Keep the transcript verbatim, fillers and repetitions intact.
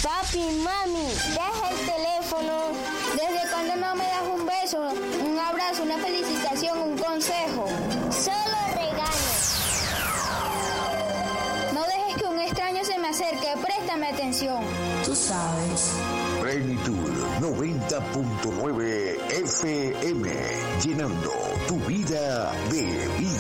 Papi, mami, deja el teléfono. ¿Desde cuándo no me das un beso, un abrazo, una felicitación, un consejo? Solo regaños. No dejes que un extraño se me acerque, préstame atención. Tú sabes. Plenitud noventa punto nueve F M, llenando tu vida de vida.